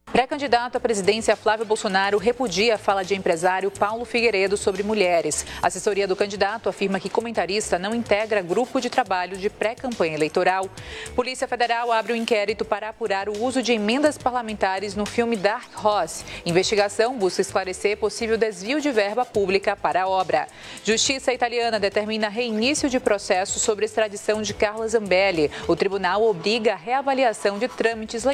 Pré-candidato à presidência, Flávio Bolsonaro repudia a fala de empresário Paulo Figueiredo sobre mulheres. A assessoria do candidato afirma que comentarista não integra grupo de trabalho de pré-campanha eleitoral. Polícia Federal abre um inquérito para apurar o uso de emendas parlamentares no filme Dark Horse. Investigação busca esclarecer possível desvio de verba pública para a obra. Justiça italiana determina reinício de processo sobre extradição de Carla Zambelli. O tribunal obriga a reavaliação de trâmites legais